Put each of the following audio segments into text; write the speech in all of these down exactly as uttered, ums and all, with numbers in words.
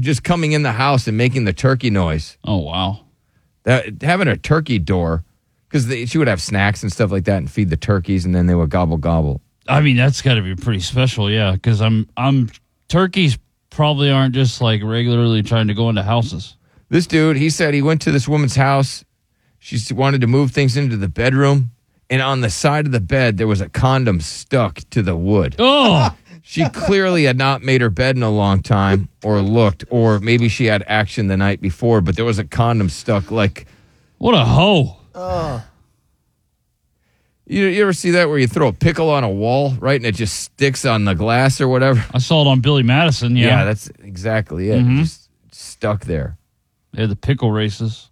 just coming in the house and making the turkey noise. Oh, wow. That, having a turkey door, because she would have snacks and stuff like that and feed the turkeys, and then they would gobble, gobble. I mean, that's got to be pretty special, yeah, because I'm, I'm, turkeys probably aren't just like regularly trying to go into houses. This dude, he said he went to this woman's house. She wanted to move things into the bedroom, and on the side of the bed, there was a condom stuck to the wood. Oh! She clearly had not made her bed in a long time or looked, or maybe she had action the night before, but there was a condom stuck like... What a hoe. Oh. You, you ever see that where you throw a pickle on a wall, right, and it just sticks on the glass or whatever? I saw it on Billy Madison, yeah. Yeah, that's exactly it. Mm-hmm. Just stuck there. They had the pickle races.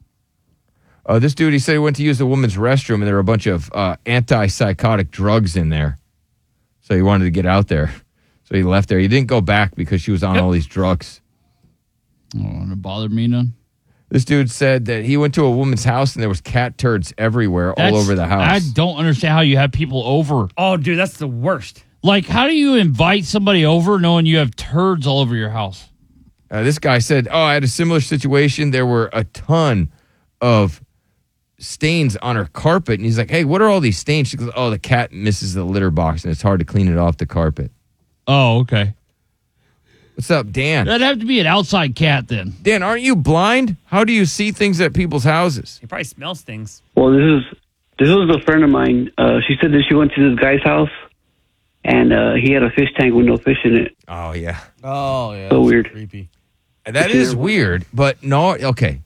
Uh, this dude, he said he went to use the woman's restroom, and there were a bunch of uh, antipsychotic drugs in there. So he wanted to get out there. So he left there. He didn't go back because she was on yep. all these drugs. Oh, and it bothered me none. This dude said that he went to a woman's house and there was cat turds everywhere, That's, all over the house. I don't understand how you have people over. Oh, dude, that's the worst. Like, how do you invite somebody over knowing you have turds all over your house? Uh, this guy said, oh, I had a similar situation. There were a ton of stains on her carpet. And he's like, hey, what are all these stains? She goes, oh, the cat misses the litter box and it's hard to clean it off the carpet. Oh, okay. What's up, Dan? That'd have to be an outside cat then. Dan, aren't you blind? How do you see things at people's houses? He probably smells things. Well, this is this was a friend of mine. Uh, she said that she went to this guy's house, and uh, he had a fish tank with no fish in it. Oh, yeah. Oh, yeah. So weird. Creepy. That is weird, but Nard, okay.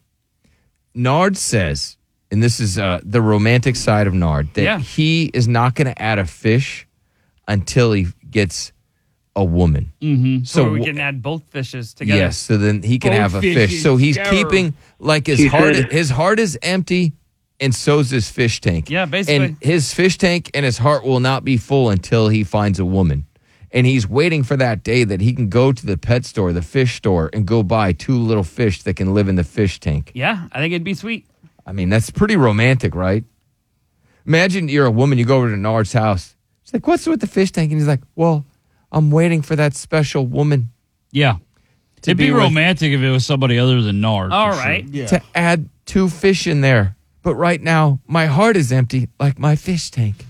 Nard says, and this is uh, the romantic side of Nard, that Yeah. he is not going to add a fish until he gets a woman. Mm-hmm. So So we w- can add both fishes together. Yes, so then he can Both have a fishes fish. So he's together. keeping, like his He heart, said- his heart is empty, and so's his fish tank. Yeah, basically. And his fish tank and his heart will not be full until he finds a woman. And he's waiting for that day that he can go to the pet store, the fish store, and go buy two little fish that can live in the fish tank. Yeah, I think it'd be sweet. I mean, that's pretty romantic, right? Imagine you're a woman, you go over to Nard's house. She's like, what's with the fish tank? And he's like, well, I'm waiting for that special woman Yeah. to It'd be, be with- romantic if it was somebody other than Nard. All for sure. right. Yeah. to add two fish in there. But right now, my heart is empty, like my fish tank.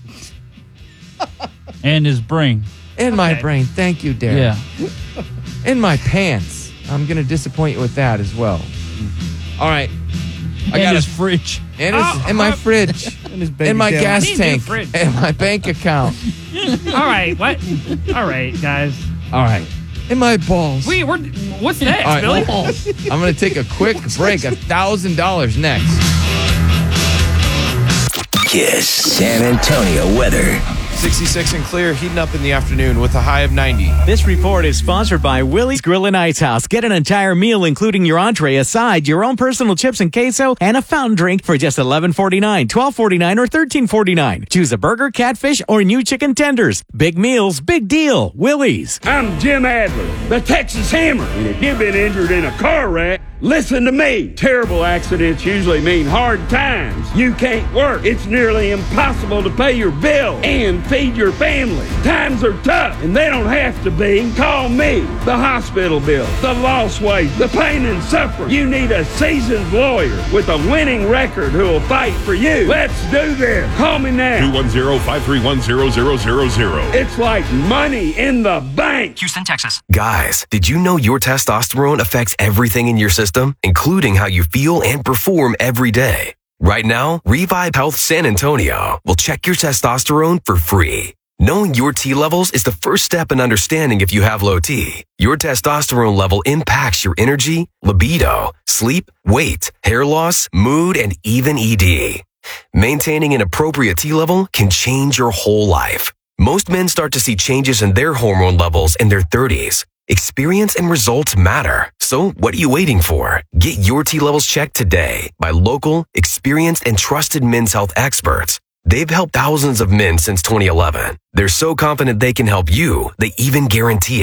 And his brain. In my Okay. brain. Thank you, Darren. Yeah. In my pants. I'm going to disappoint you with that as well. All right. I and got his a, fridge. and it's in my fridge. And his bank In my account. gas Need a new tank. fridge. And my bank account. All right, what? All right, guys. All right. In my balls. We we're what's next, All right, Billy? I'm going to take a quick break. A thousand dollars next. Kiss San Antonio weather. sixty-six and clear, heating up in the afternoon with a high of ninety. This report is sponsored by Willie's Grill and Ice House. Get an entire meal, including your entree, a side, your own personal chips and queso, and a fountain drink for just eleven forty-nine, twelve forty-nine, or thirteen forty-nine. Choose a burger, catfish, or new chicken tenders. Big meals, big deal. Willie's. I'm Jim Adler, the Texas Hammer. And if you've been injured in a car wreck, listen to me. Terrible accidents usually mean hard times. You can't work. It's nearly impossible to pay your bill and feed your family. Times are tough, and they don't have to be. Call me. The hospital bill, the lost wage, the pain and suffering. You need a seasoned lawyer with a winning record who will fight for you. Let's do this. Call me now. two one zero, five three one, zero zero zero zero. It's like money in the bank. Houston, Texas. Guys, did you know your testosterone affects everything in your system, including how you feel and perform every day? Right now, Revive Health San Antonio will check your testosterone for free. Knowing your T levels is the first step in understanding if you have low T. Your testosterone level impacts your energy, libido, sleep, weight, hair loss, mood, and even E D. Maintaining an appropriate T level can change your whole life. Most men start to see changes in their hormone levels in their thirties. Experience and results matter. So what are you waiting for? Get your T levels checked today by local, experienced, and trusted men's health experts. They've helped thousands of men since twenty eleven. They're so confident they can help you, they even guarantee it.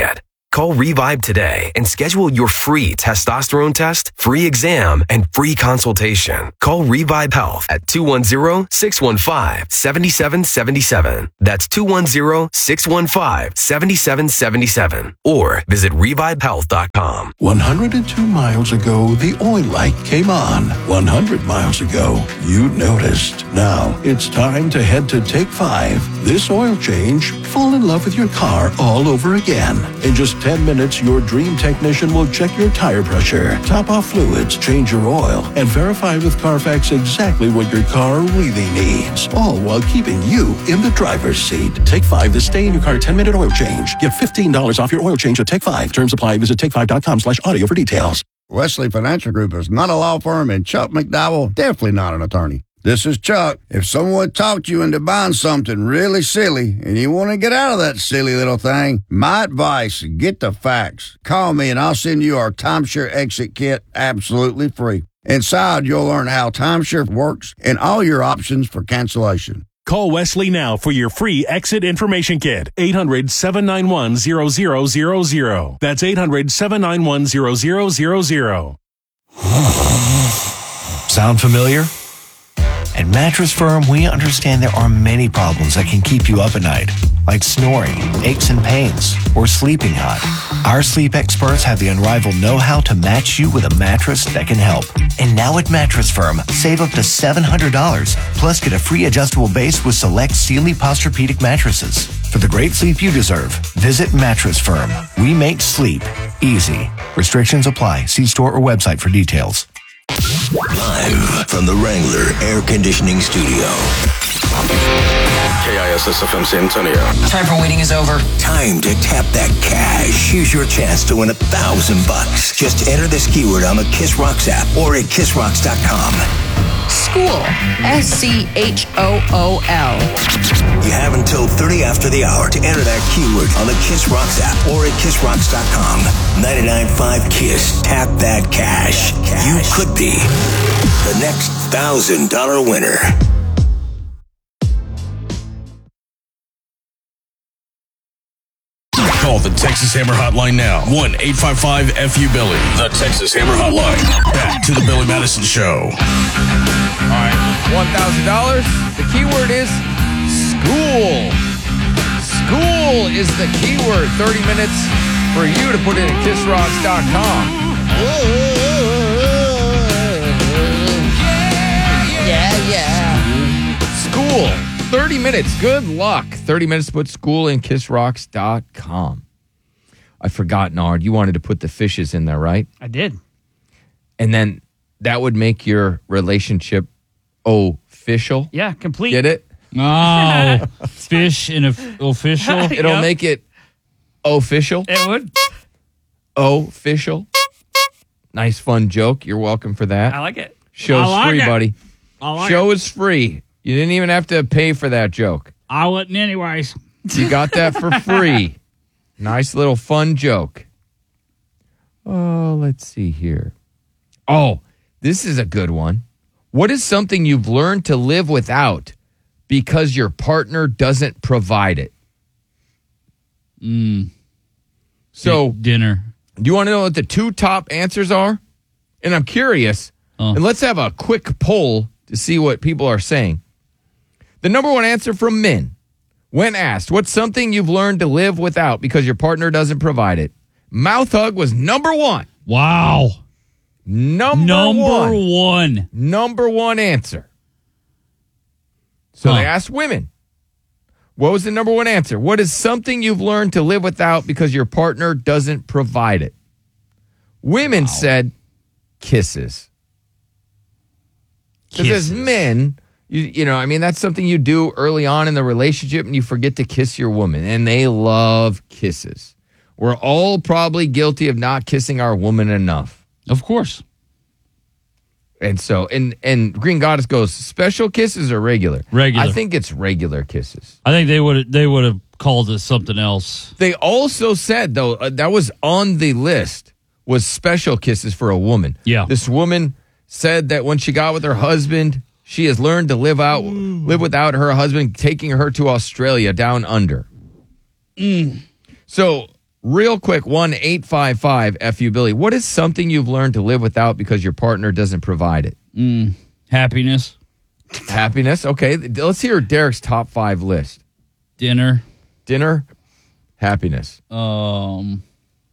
Call Revive today and schedule your free testosterone test, free exam, and free consultation. Call Revive Health at two one zero, six one five, seven seven seven seven. That's two one zero, six one five, seven seven seven seven. Or visit revive health dot com. one hundred two miles ago, the oil light came on. one hundred miles ago, you noticed. Now, it's time to head to Take five. This oil change, fall in love with your car all over again. In just ten minutes, your dream technician will check your tire pressure, top off fluids, change your oil, and verify with Carfax exactly what your car really needs. All while keeping you in the driver's seat. Take five, the stay in your car ten minute oil change. Get fifteen dollars off your oil change at Take five. Terms apply. Visit take five dot com slash audio for details. Wesley Financial Group is not a law firm, and Chuck McDowell definitely not an attorney. This is Chuck. If someone talked you into buying something really silly and you want to get out of that silly little thing, my advice, get the facts. Call me and I'll send you our timeshare exit kit absolutely free. Inside, you'll learn how timeshare works and all your options for cancellation. Call Wesley now for your free exit information kit. eight hundred, seven nine one, zero zero zero zero. That's eight hundred, seven nine one, zero zero zero zero. Sound familiar? At Mattress Firm, we understand there are many problems that can keep you up at night, like snoring, aches and pains, or sleeping hot. Our sleep experts have the unrivaled know-how to match you with a mattress that can help. And now at Mattress Firm, save up to seven hundred dollars, plus get a free adjustable base with select Sealy Posturepedic mattresses. For the great sleep you deserve, visit Mattress Firm. We make sleep easy. Restrictions apply. See store or website for details. Live from the Wrangler Air Conditioning Studio. K I S S F M San Antonio. Time for waiting is over. Time to tap that cash. Here's your chance to win a thousand bucks. Just enter this keyword on the Kiss Rocks app or at kiss rocks dot com. School. S C H O O L. You have until thirty after the hour to enter that keyword on the Kiss Rocks app or at kiss rocks dot com. ninety-nine point five Kiss. Tap that cash. You could be the next one thousand dollars winner. Call the Texas Hammer Hotline now. one eight five five F U Billy. The Texas Hammer Hotline. Back to the Billy Madison Show. All right, one thousand dollars. The keyword is school. School is the keyword. thirty minutes for you to put in at kiss rocks dot com. Yeah, yeah. School. thirty minutes. Good luck. thirty minutes to put school in kiss rocks dot com. I forgot, Nard. You wanted to put the fishes in there, right? I did. And then that would make your relationship official. Yeah, complete. Get it? Oh, fish in a official. It'll Yep. make it official. It would. Official. Nice, fun joke. You're welcome for that. I like it. Show's I like free, it. buddy. I like Show is free. You didn't even have to pay for that joke. I wouldn't anyways. You got that for free. Nice little fun joke. Oh, let's see here. Oh, this is a good one. What is something you've learned to live without because your partner doesn't provide it? Mm. So, dinner. Do you want to know what the two top answers are? And I'm curious. Oh. And let's have a quick poll to see what people are saying. The number one answer from men, when asked, what's something you've learned to live without because your partner doesn't provide it? Mouth hug was number one. Wow. Number, Number one. one. Number one answer. So Huh. they asked women. What was the number one answer? What is something you've learned to live without because your partner doesn't provide it? Women said kisses. Because as Kisses. men, you, you know, I mean, that's something you do early on in the relationship and you forget to kiss your woman. And they love kisses. We're all probably guilty of not kissing our woman enough. Of course. And so, and and Green Goddess goes, special kisses or regular? Regular. I think it's regular kisses. I think they would they would have called it something else. They also said, though, uh, that was on the list, was special kisses for a woman. Yeah. This woman said that when she got with her husband, she has learned to live out, live without her husband taking her to Australia down under. Mm. So Real quick, one eight five five F U Billy. What is something you've learned to live without because your partner doesn't provide it? Mm, happiness. Happiness. Okay. Let's hear Derek's top five list. Dinner. Dinner. Happiness. Um,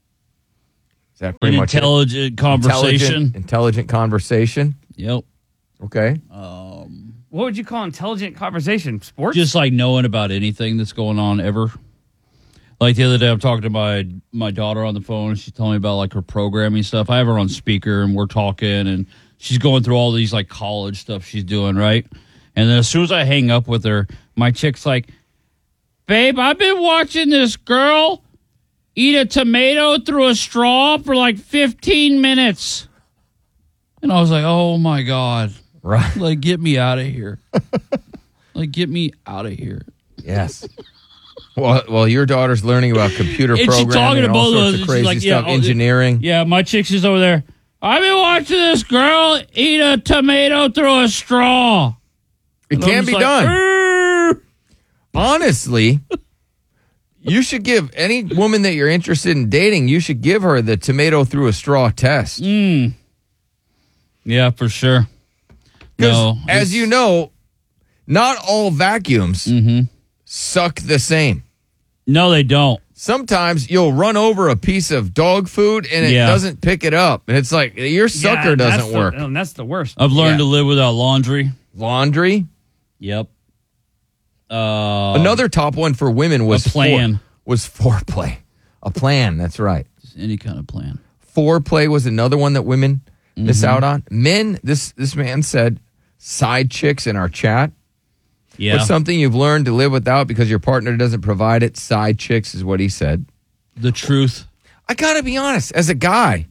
is that pretty an much intelligent it? conversation? Intelligent, intelligent conversation. Yep. Okay. Um, What would you call intelligent conversation? Sports? just like knowing about anything that's going on ever. Like the other day, I'm talking to my my daughter on the phone, and she's telling me about like her programming stuff. I have her on speaker, and we're talking, and she's going through all these like college stuff she's doing, right? And then as soon as I hang up with her, my chick's like, "Babe, I've been watching this girl eat a tomato through a straw for like fifteen minutes," and I was like, "Oh my god, right? Like, get me out of here! Like, get me out of here!" Yes. Well, well, your daughter's learning about computer And she's programming talking and all about sorts those. of crazy like, stuff, yeah, engineering. Yeah, my chick's just over there. I've been watching this girl eat a tomato through a straw. It And can I'm be just like, done. Honestly, you should give any woman that you're interested in dating, you should give her the tomato through a straw test. Mm. Yeah, for sure. No, as you know, not all vacuums Mm-hmm. suck the same. No, they don't. Sometimes you'll run over a piece of dog food and it Yeah. doesnner piesn't pick it up. And it's like your sucker Yeah, that's doesn't the- work. oh, that's the worst. I've learned Yeah. to live without laundry. Laundry? Yep. Uh, Another top one for women was a plan. fore- was foreplay. A plan, that's right. Just any kind of plan. Foreplay was another one that women miss Mhm. out on. Men, this this man said, side chicks in our chat. Yeah. What's something you've learned to live without because your partner doesn't provide it? Side chicks is what he said. The truth. I gotta be honest, as a guy,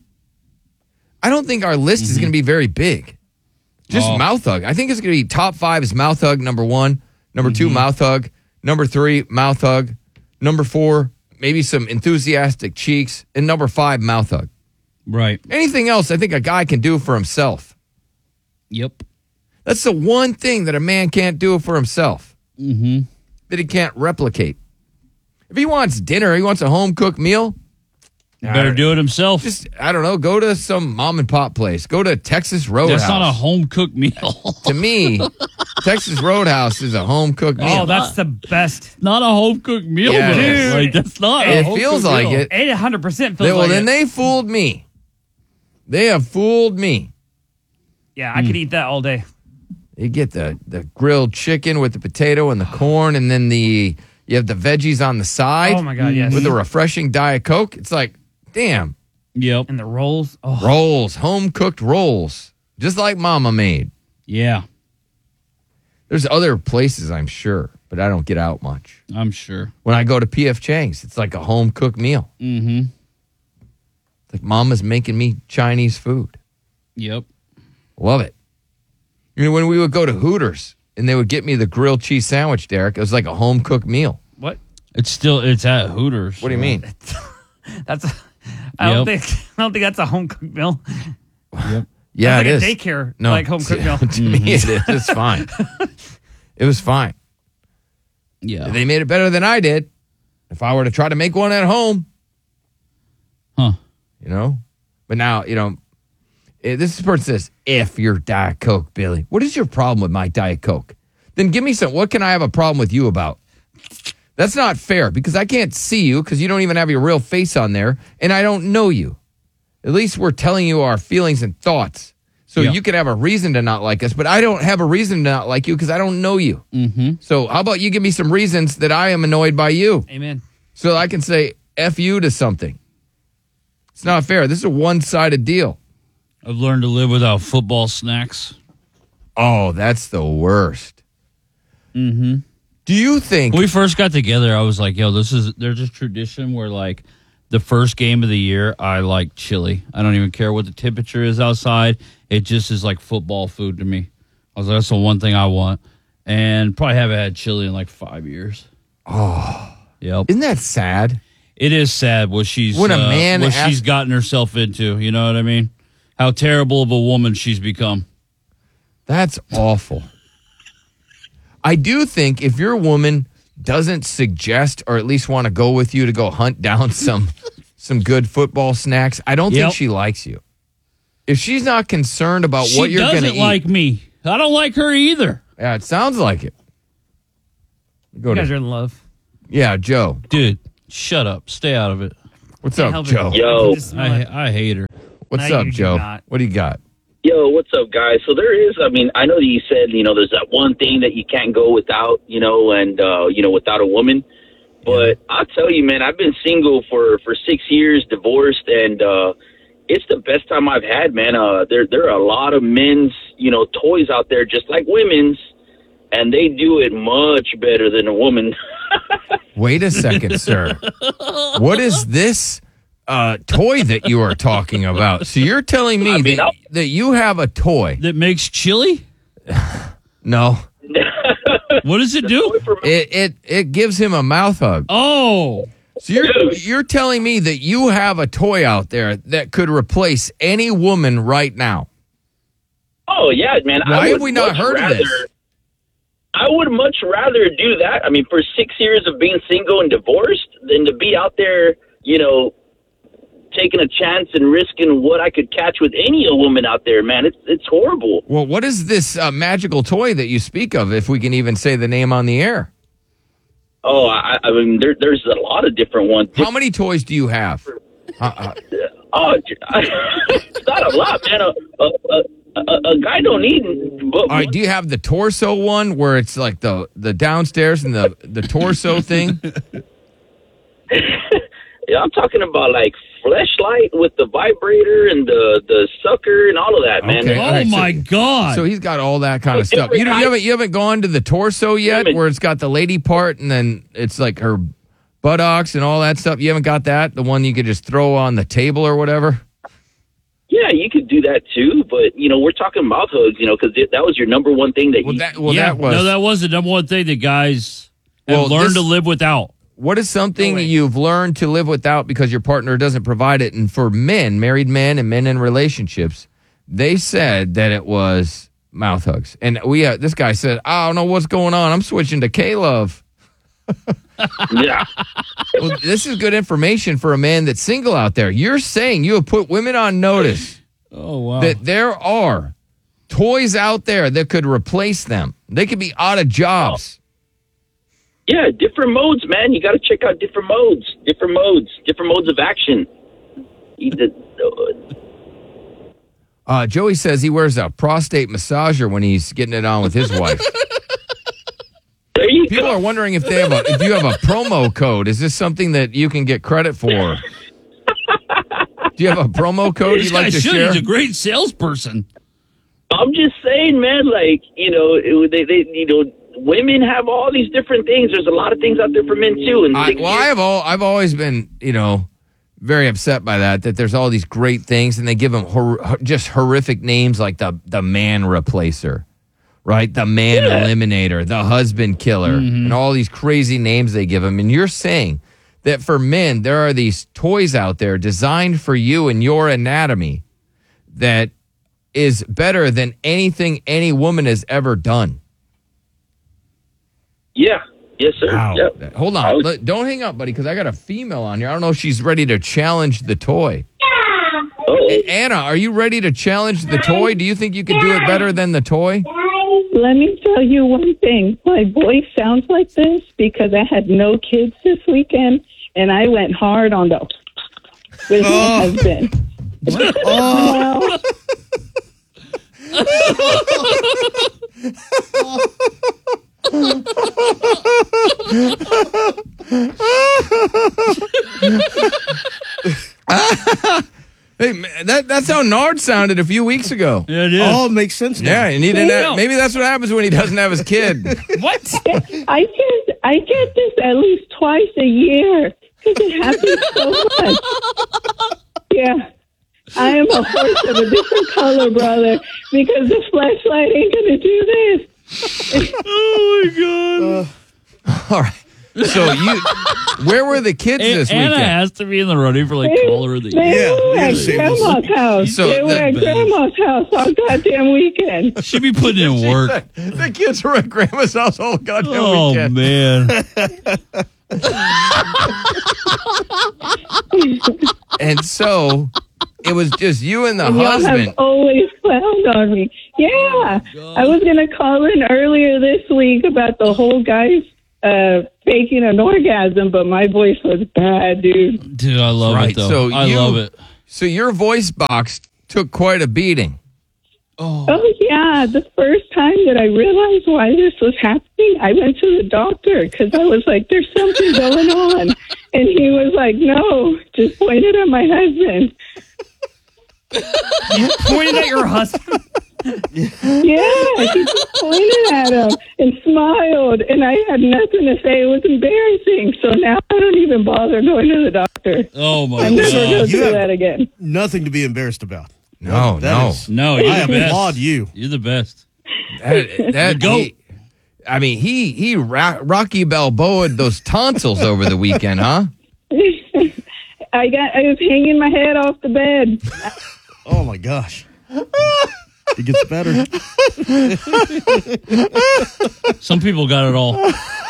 I don't think our list is gonna be very big. Just Oh. mouth hug. I think it's gonna be top five is mouth hug, number one. Number two, mouth hug. Number three, mouth hug. Number four, maybe some enthusiastic cheeks. And number five, mouth hug. Right. Anything else, I think a guy can do for himself. Yep. That's the one thing that a man can't do for himself. Mm-hmm. That he can't replicate. If he wants dinner, he wants a home cooked meal. Better do it himself. Just, I don't know, go to some mom and pop place. Go to Texas Roadhouse. That's not a home cooked meal. To me, Texas Roadhouse is a home cooked meal. Oh, that's the best. Not a home cooked meal, Yeah, bro. it is. Like, that's not. a It home feels cooked like meal. it. eight hundred percent feels They- well, like then it. they fooled me. They have fooled me. Yeah, I could eat that all day. You get the, the grilled chicken with the potato and the corn, and then the you have the veggies on the side. Oh, my God, yes. With a refreshing Diet Coke. It's like, damn. Yep. And the rolls. Oh. Rolls, home cooked rolls, just like Mama made. Yeah, There's other places, I'm sure, but I don't get out much. I'm sure. When I go to P F Chang's, it's like a home cooked meal. Mm-hmm. It's like Mama's making me Chinese food. Yep. Love it. You know, when we would go to Hooters and they would get me the grilled cheese sandwich, Derek, it was like a home cooked meal. What? It's still it's at Hooters. What do you mean? That's. A, I don't Yep. think. I don't think that's a home cooked meal. Yep. Yeah, That's it like is. a daycare, No, like home cooked meal. To me, it is. It's fine. It was fine. Yeah. They made it better than I did. If I were to try to make one at home, Huh. you know. But now, you know, eh, this person says, "If your Diet Coke, Billy, what is your problem with my Diet Coke? Then give me some. What can I have a problem with you about?" That's not fair because I can't see you because you don't even have your real face on there, and I don't know you. At least we're telling you our feelings and thoughts. So Yeah. you could have a reason to not like us, but I don't have a reason to not like you because I don't know you. Mm-hmm. So how about you give me some reasons that I am annoyed by you Amen. so I can say F you to something. It's not fair. This is a one-sided deal. I've learned to live without football snacks. Oh, that's the worst. Mm-hmm. Do you think... When we first got together, I was like, yo, this is, there's a tradition where, like, the first game of the year, I like chili. I don't even care what the temperature is outside. It just is like football food to me. I was like, that's the one thing I want. And probably haven't had chili in like five years. Oh. Yep. Isn't that sad? It is sad what she's When a uh, man what asks- she's gotten herself into. You know what I mean? How terrible of a woman she's become. That's awful. I do think if your woman doesn't suggest or at least want to go with you to go hunt down some some good football snacks, I don't Yep. think she likes you. If she's not concerned about She what you're going to doesn't eat. like me. I don't like her either. Yeah, it sounds like it. Go You to, guys are in love. yeah, Joe. Dude, shut up. Stay out of it. What's Can't up, help it. Joe? I Yo. can just smell it. I, I hate her. What's No, up, you do Joe? not. What do you got? Yo, what's up, guys? So there is, I mean, I know that you said, you know, there's that one thing that you can't go without, you know, and, uh, you know, without a woman. But I'll tell you, man, I've been single for, for six years, divorced, and uh, it's the best time I've had, man. Uh, there, there are a lot of men's, you know, toys out there just like women's, and they do it much better than a woman. Wait a second, sir. What is this uh, toy that you are talking about? So you're telling me I mean, that, I'll- that you have a toy? That makes chili? No. What does it do? It it it gives him a mouth hug. Oh. So you're you're telling me that you have a toy out there that could replace any woman right now? Oh, yeah, man. I Why would have we not much heard rather, of this? I would much rather do that. I mean, for six years of being single and divorced than to be out there, you know, taking a chance and risking what I could catch with any woman out there, man. It's it's horrible. Well, what is this uh, magical toy that you speak of, if we can even say the name on the air? Oh, I, I mean, there, there's a lot of different ones. How many toys do you have? Uh, uh, Oh, it's not a lot, man. A, a, a, a, a guy don't need. But all right, do you have the torso one where it's like the, the downstairs and the, the torso thing? Yeah, I'm talking about like fleshlight with the vibrator and the, the sucker and all of that, man. Okay, all right, Oh, so- my God. So he's got all that kind of Different stuff. You, don't- you types. haven't you haven't gone to the torso yet, Different- where it's got the lady part and then it's like her buttocks and all that stuff. You haven't got that, the one you could just throw on the table or whatever. Yeah, you could do that too, but you know, we're talking mouth hugs, you know, because that was your number one thing that Well, you. that well yeah, that was no, that was the number one thing that guys have Well, learned this- to live without. What is something No way. you've learned to live without because your partner doesn't provide it? And for men, married men and men in relationships, they said that it was mouth hugs. And we, uh, this guy said, I don't know what's going on. I'm switching to K-Love. Yeah. Well, this is good information for a man that's single out there. You're saying you have put women on notice Oh, wow. that there are toys out there that could replace them. They could be out of jobs. Yeah, different modes, man. You got to check out different modes, different modes, different modes of action. You did- Uh, Joey says he wears a prostate massager when he's getting it on with his wife. There you People go. are wondering if they have a if you have a promo code. Is this something that you can get credit for? Do you have a promo code This you'd guy like to should. share? He's a great salesperson. I'm just saying, man. Like you know, it, they, they, you know, women have all these different things. There's a lot of things out there for men too. And I, they- well, I have all I've always been you know very upset by that. That there's all these great things and they give them hor- just horrific names like the the man replacer, right? The man Yeah. eliminator, the husband killer, and all these crazy names they give them. And you're saying that for men there are these toys out there designed for you and your anatomy that is better than anything any woman has ever done. yeah, yes, sir. Wow. Yep. Hold I on. was- Let- Don't hang up, buddy, because I got a female on here. I don't know if she's ready to challenge the toy. Oh, Anna, are you ready to challenge the toy? Do you think you could do it better than the toy? Let me tell you one thing. My voice sounds like this because I had no kids this weekend, and I went hard on the with my husband. Well, Hey, man, that, that's how Nard sounded a few weeks ago. Yeah, it is. Oh, it makes sense now. Yeah, and he didn't Yeah. have, maybe that's what happens when he doesn't have his kid. What? I get I get this at least twice a year because it happens so much. Yeah. I am a horse of a different color, brother, because the flashlight ain't going to do this. Oh, my God. All right. So you, where were the kids A- this Anna weekend? has to be in the running for like They, caller of the they year. were at Grandma's house. So they were the at best. Grandma's house all goddamn weekend. She'd be putting in work. The kids were at Grandma's house all goddamn Oh weekend. man. And so it was just you and the And y'all husband. have always clowned on me. Yeah. I was going to call in earlier this week about the whole guy's uh, faking an orgasm, but my voice was bad, dude. Dude, I love Right, it though. so I you- love it. So your voice box took quite a beating. Oh, yeah. The first time that I realized why this was happening, I went to the doctor because I was like, there's something going on. And he was like, no, just pointed at my husband. You pointed at your husband? Yeah, he just pointed at him and smiled, and I had nothing to say. It was embarrassing. So now I don't even bother going to the doctor. Oh my I'm never going to You do have that again. Nothing to be embarrassed about. No, That no. is- No, you're I the best. applaud you. You're the best. That, that The goat. he- I mean, he he ra- Rocky Balboa those tonsils over the weekend, huh? I got. I was hanging my head off the bed. Oh my gosh. It gets better. Some people got it all.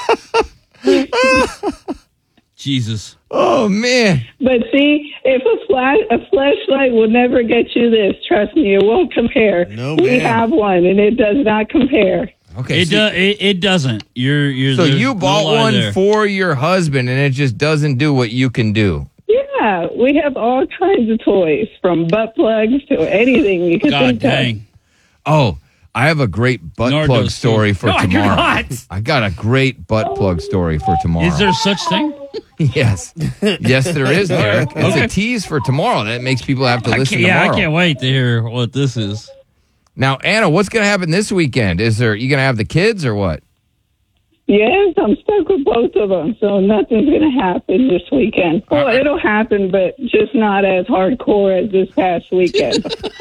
Jesus. Oh man. But see, if a flash a flashlight will never get you this, trust me, it won't compare. No, we ma'am. have one, and it does not compare. Okay. It, so, do, it it doesn't. You're you're. so there's you no bought lie one there. for your husband, and it just doesn't do what you can do. Yeah, we have all kinds of toys, from butt plugs to anything you can God think dang. Oh, I have a great butt Nardos, plug too. story for No, I do tomorrow. not. I got a great butt plug story for tomorrow. Is there such thing? Yes. Yes, there is, Derek. It's Okay. a tease for tomorrow. That makes people have to I listen can't, yeah, tomorrow. I can't wait to hear what this is. Now, Anna, what's going to happen this weekend? Is there you going to have the kids or what? Yes, I'm stuck with both of them, so nothing's going to happen this weekend. Well, it'll happen, but just not as hardcore as this past weekend.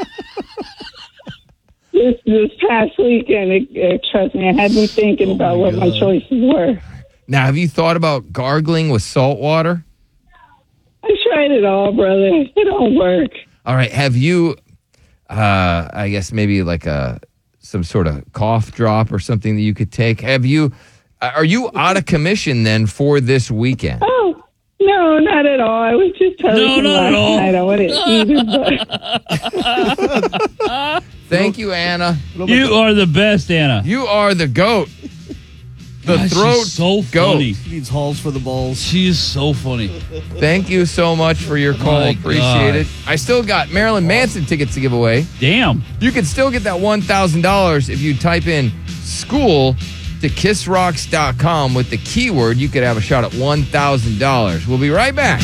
this this past weekend, it, it, trust me, it had me thinking about what my choices were. Now, have you thought about gargling with salt water? I tried it all, brother. It don't work. All right. Have you, uh, I guess maybe like a some sort of cough drop or something that you could take? Have you, are you out of commission then for this weekend? Oh, no, not at all. I was just telling No, you not last at all. night I wanted to eat it, but Thank you, Anna. You are the best, Anna. You are the goat. The God, she's throat so goat. funny. He needs halls for the balls. She is so funny. Thank you so much for your call. My Appreciate God. it. I still got Marilyn Manson tickets to give away. Damn. You can still get that one thousand dollars if you type in school to kiss rocks dot com with the keyword. You could have a shot at one thousand dollars. We'll be right back.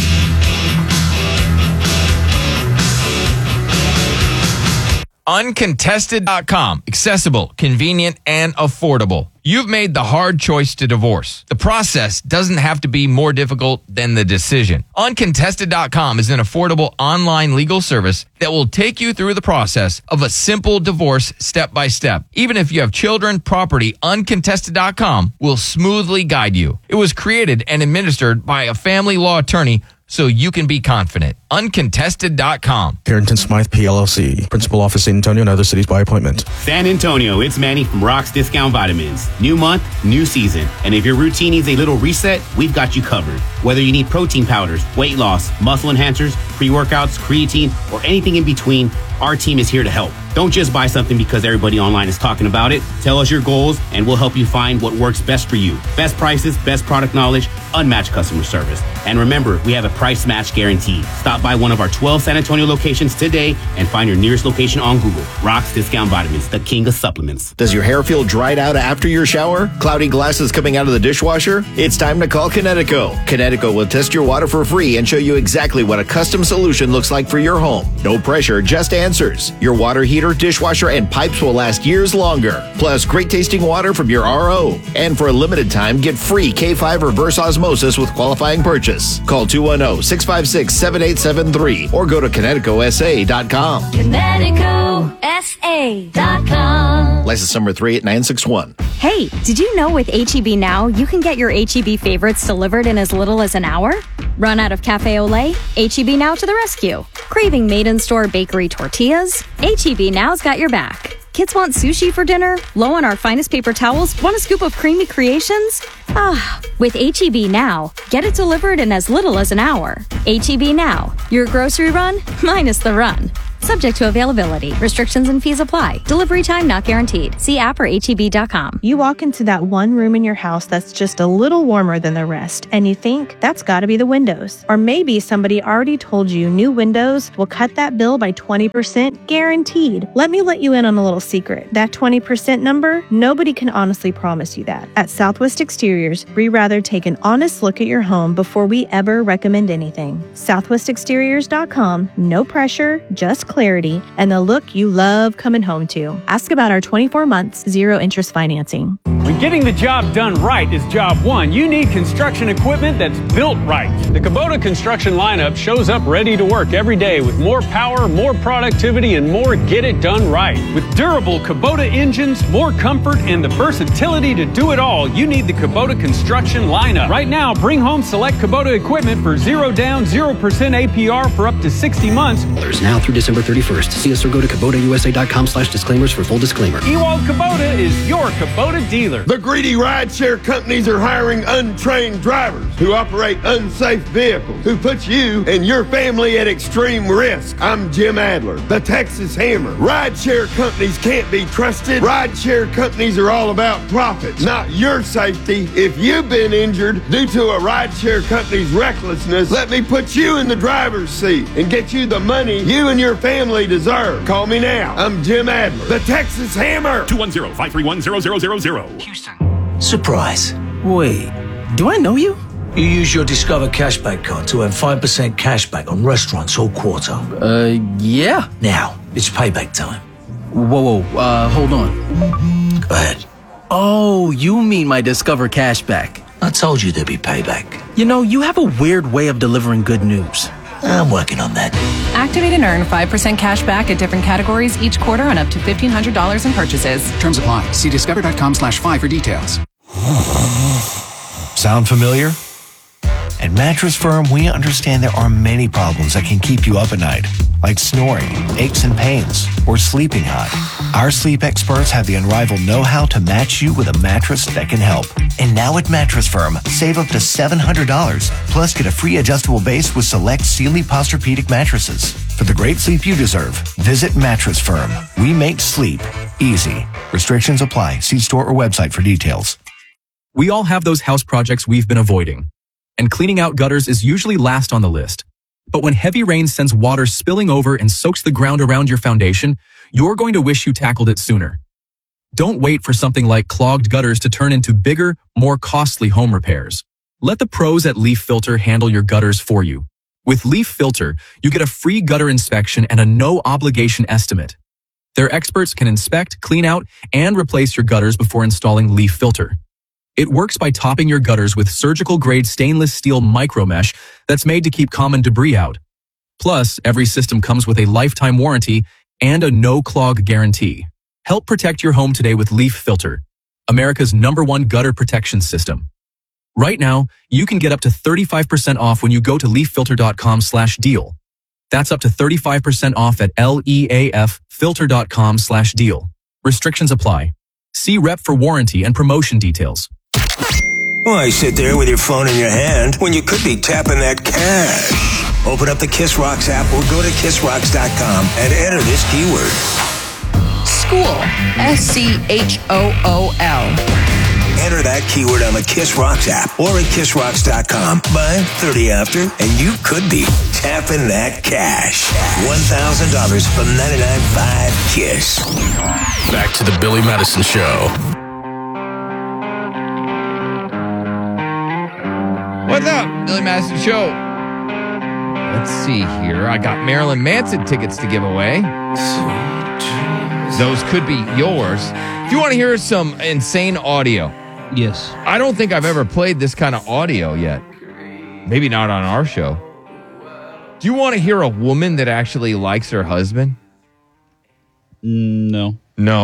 uncontested dot com. Accessible, convenient, and affordable. You've made the hard choice to divorce. The process doesn't have to be more difficult than the decision. uncontested dot com is an affordable online legal service that will take you through the process of a simple divorce step by step. Even if you have children, property, uncontested dot com will smoothly guide you. It was created and administered by a family law attorney so you can be confident. uncontested dot com. Carrington Smythe, P L L C. Principal office, San Antonio and other cities by appointment. San Antonio, it's Manny from Rock's Discount Vitamins. New month, new season. And if your routine needs a little reset, we've got you covered. Whether you need protein powders, weight loss, muscle enhancers, pre-workouts, creatine, or anything in between, our team is here to help. Don't just buy something because everybody online is talking about it. Tell us your goals and we'll help you find what works best for you. Best prices, best product knowledge, unmatched customer service. And remember, we have a price match guarantee. Stop by one of our twelve San Antonio locations today and find your nearest location on Google. Rock's Discount Vitamins, the king of supplements. Does your hair feel dried out after your shower? Cloudy glasses coming out of the dishwasher? It's time to call Kinetico. Kinetico will test your water for free and show you exactly what a custom solution looks like for your home. No pressure, just answers. Your water heater, dishwasher, and pipes will last years longer. Plus, great tasting water from your R O. And for a limited time, get free K five reverse osmosis with qualifying purchase. Call two one zero, six five six, seven eight seven three or go to Kinetico S A dot com. Kinetico S A dot com. License number three eight nine six one. Hey, did you know with H E B Now, you can get your H E B favorites delivered in as little as an hour? Run out of Cafe Olay? H E B Now to the rescue. Craving made-in-store bakery tortillas? H E B Now's got your back. Kids want sushi for dinner? Low on our finest paper towels? Want a scoop of creamy creations? Ah, with H E B Now, get it delivered in as little as an hour. H E B Now, your grocery run minus the run. Subject to availability. Restrictions and fees apply. Delivery time not guaranteed. See app or H E B dot com. You walk into that one room in your house that's just a little warmer than the rest, and you think that's got to be the windows. Or maybe somebody already told you new windows will cut that bill by twenty percent guaranteed. Let me let you in on a little secret. That twenty percent number, nobody can honestly promise you that. At Southwest Exteriors, we rather take an honest look at your home before we ever recommend anything. Southwest Exteriors dot com. No pressure, just clarity, and the look you love coming home to. Ask about our twenty-four months, zero interest financing. When getting the job done right is job one, you need construction equipment that's built right. The Kubota construction lineup shows up ready to work every day with more power, more productivity, and more get it done right. With durable Kubota engines, more comfort, and the versatility to do it all, you need the Kubota construction lineup. Right now, bring home select Kubota equipment for zero down, zero percent A P R for up to sixty months. There's now through December thirty-first. See us or go to Kubota U S A dot com slash disclaimers for full disclaimer. Ewald Kubota is your Kubota dealer. The greedy rideshare companies are hiring untrained drivers who operate unsafe vehicles, who put you and your family at extreme risk. I'm Jim Adler, the Texas Hammer. Rideshare companies can't be trusted. Rideshare companies are all about profit, not your safety. If you've been injured due to a rideshare company's recklessness, let me put you in the driver's seat and get you the money you and your family deserve. Call me now. I'm Jim Adler, the Texas Hammer. two one zero, five three one, zero zero zero zero. Surprise. Wait, do I know you? You use your Discover Cashback card to earn five percent cashback on restaurants all quarter. Uh, yeah. Now, it's payback time. Whoa, whoa, uh, hold on. Go ahead. Oh, you mean my Discover Cashback. I told you there'd be payback. You know, you have a weird way of delivering good news. I'm working on that. Activate and earn five percent cash back at different categories each quarter on up to fifteen hundred dollars in purchases. Terms apply. See discover dot com slash five for details. Sound familiar? At Mattress Firm, we understand there are many problems that can keep you up at night, like snoring, aches and pains, or sleeping hot. Our sleep experts have the unrivaled know-how to match you with a mattress that can help. And now at Mattress Firm, save up to seven hundred dollars, plus get a free adjustable base with select Sealy Posturepedic mattresses. For the great sleep you deserve, visit Mattress Firm. We make sleep easy. Restrictions apply. See store or website for details. We all have those house projects we've been avoiding, and cleaning out gutters is usually last on the list. But when heavy rain sends water spilling over and soaks the ground around your foundation, you're going to wish you tackled it sooner. Don't wait for something like clogged gutters to turn into bigger, more costly home repairs. Let the pros at Leaf Filter handle your gutters for you. With Leaf Filter, you get a free gutter inspection and a no-obligation estimate. Their experts can inspect, clean out, and replace your gutters before installing Leaf Filter. It works by topping your gutters with surgical-grade stainless steel micromesh that's made to keep common debris out. Plus, every system comes with a lifetime warranty and a no-clog guarantee. Help protect your home today with Leaf Filter, America's number one gutter protection system. Right now, you can get up to thirty-five percent off when you go to leaf filter dot com slash deal. That's up to thirty-five percent off at leaf filter dot com slash deal. Restrictions apply. See rep for warranty and promotion details. Why sit there with your phone in your hand when you could be tapping that cash? Open up the Kiss Rocks app or go to kiss rocks dot com and enter this keyword. School. S C H O O L. Enter that keyword on the Kiss Rocks app or at kiss rocks dot com by thirty after, and you could be tapping that cash. one thousand dollars from ninety-nine point five Kiss. Back to the Billy Madison Show. What's up, Billy Madison Show? Let's see here. I got Marilyn Manson tickets to give away. Those could be yours. If you want to hear some insane audio. Yes. I don't think I've ever played this kind of audio yet. Maybe not on our show. Do you want to hear a woman that actually likes her husband? No. No.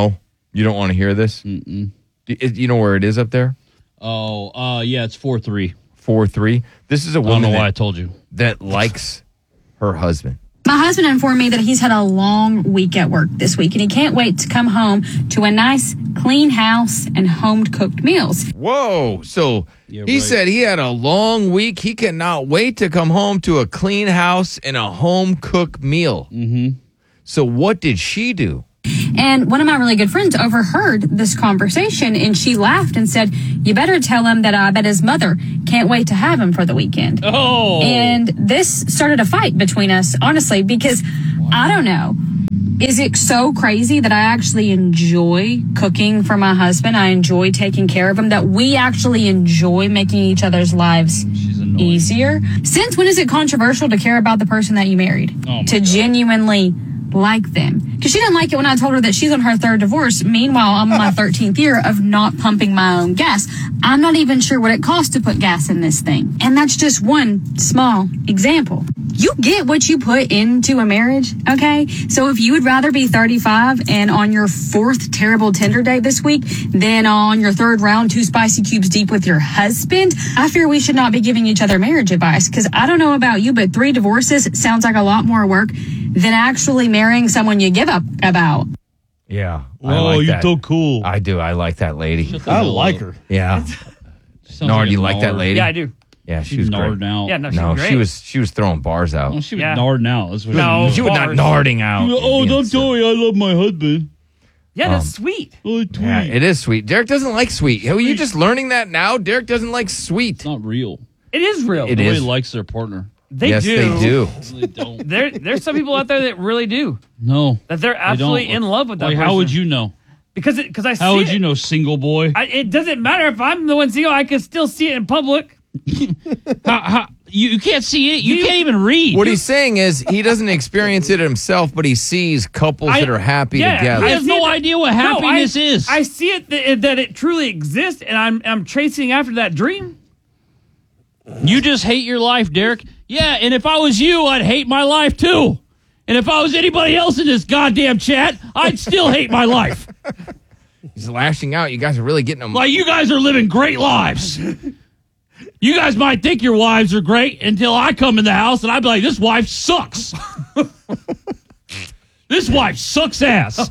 You don't want to hear this? Mm-mm. Do- You know where it is up there? Oh, uh, yeah, it's four three. four three. This is a I don't woman know that, why I told you. that likes her husband. My husband informed me that he's had a long week at work this week, and he can't wait to come home to a nice, clean house and home-cooked meals. Whoa. So Yeah, he right. said he had a long week. He cannot wait to come home to a clean house and a home-cooked meal. Mm-hmm. So what did she do? And one of my really good friends overheard this conversation, and she laughed and said, "You better tell him that I bet his mother can't wait to have him for the weekend." Oh. And this started a fight between us, honestly, because I don't know. Is it so crazy that I actually enjoy cooking for my husband? I enjoy taking care of him, that we actually enjoy making each other's lives easier? Since when is it controversial to care about the person that you married? Oh my to God. genuinely like them? Because she didn't like it when I told her that she's on her third divorce. Meanwhile, I'm on my thirteenth year of not pumping my own gas. I'm not even sure what it costs to put gas in this thing. And that's just one small example. You get what you put into a marriage, okay? So if you would rather be thirty-five and on your fourth terrible Tinder date this week than on your third round two spicy cubes deep with your husband, I fear we should not be giving each other marriage advice. Because I don't know about you, but three divorces sounds like a lot more work than actually marrying someone you give up about. Yeah. I Whoa, like you're that. so cool. I do. I like that lady. I like her. Yeah. Sounds Nard, like a you like that Nard. lady? Yeah, I do. Yeah, she She's was great. narding out. Yeah, no, she's No, great. she was she was throwing bars out. Oh, she was Yeah. narding out. That's what No, She was not bars. narding out. Oh, Being don't silly. tell me I love my husband. Yeah, that's Um, sweet. Oh, tweet. Yeah, it is sweet. Derek doesn't like sweet. Are you just learning that now? Derek doesn't like sweet. It's not real. It is real. It Nobody is. likes their partner. They yes, do. they do. They don't. There, there's some people out there that really do. No. That they're they absolutely don't. in love with that Like, person. how would you know? Because it, because I see How would it. you know, single boy? I, it doesn't matter if I'm the one single. I can still see it in public. how, how, you, you can't see it. You, You- can't even read. What he's saying is he doesn't experience it himself, but he sees couples I- that are happy yeah, together. I have see no it- idea what No, happiness I, is. I see it that, that it truly exists, and I'm I'm chasing after that dream. You just hate your life, Derek. Yeah, and if I was you, I'd hate my life too. And if I was anybody else in this goddamn chat, I'd still hate my life. He's lashing out. You guys are really getting him. Like, you guys are living great lives. You guys might think your wives are great until I come in the house and I'd be like, this wife sucks. This wife sucks ass.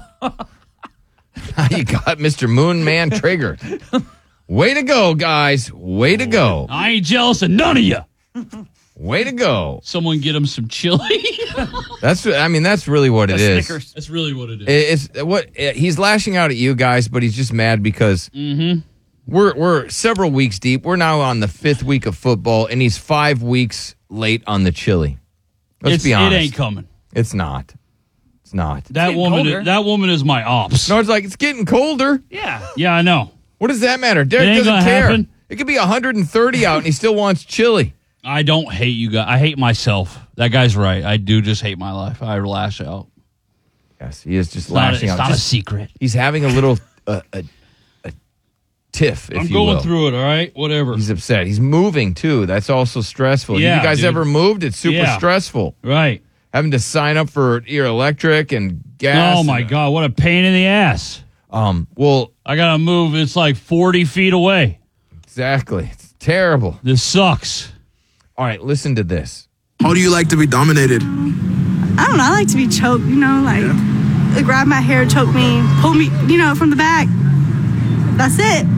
You got Mister Moon Man triggered. Way to go, guys. Way to go. I ain't jealous of none of you. Way to go. Someone get him some chili. That's. I mean, that's really what it is. Snickers. That's really what it is. It's what he's lashing out at you guys, but he's just mad because Mm-hmm. we're we're several weeks deep. We're now on the fifth week of football, and he's five weeks late on the chili. Let's It's, be honest. it ain't coming. It's not. It's not. That getting woman. colder. That woman is my ops. No, it's like it's getting colder. Yeah. Yeah, I know. What does that matter? It Derek ain't doesn't gonna care. happen. It could be one hundred thirty out, and he still wants chili. I don't hate you guys. I hate myself. That guy's right. I do just hate my life. I lash out. Yes, he is just It's not, a, lashing it's out. not a Just- secret. He's having a little uh, a, a tiff, if I'm you going will. through it. All right, whatever. He's upset. He's moving too. That's also stressful. Yeah, you guys dude. ever moved? It's super Yeah. stressful. Right. Having to sign up for your electric and gas. Oh my and- god, what a pain in the ass. Um. Well, I gotta move. It's like forty feet away. exactly. It's terrible. This sucks. All right, listen to this. How do you like to be dominated? I don't know. I like to be choked, you know, like they grab my hair, choke me, pull me, you know, from the back. That's